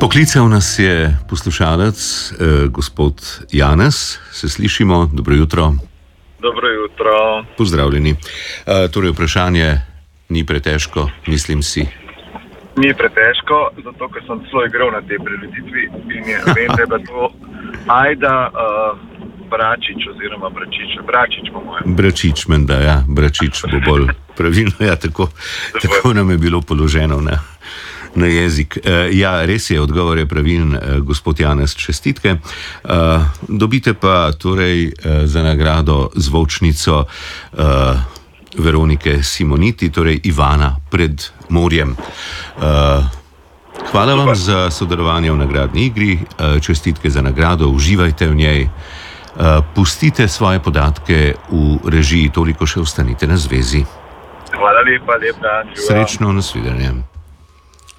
Poklical nas je poslušalec, gospod Janez. Se slišimo? Dobro jutro. Dobro jutro. Pozdravljeni. Torej, vprašanje ni pretežko, mislim si. Ni pretežko, zato ker sem celo igral na tej prireditvi in vem, da je bila to Ajda Bračič oziroma Bračič po mojem. Bračič, menda, ja. Bračič bo bolj pravilno, ja, tako nam je bilo položeno na jezik. Ja, res je, odgovor je pravilen, gospod Janez, čestitke. Dobite pa torej za nagrado zvočnico Veronike Simoniti, torej Ivana pred morjem. Hvala vam za sodelovanje v nagradni igri, čestitke za nagrado, uživajte v njej. Pustite svoje podatke v režiji, toliko še ostanite na zvezi. Hvala lepa, lep dan. Srečno, nasvidenje.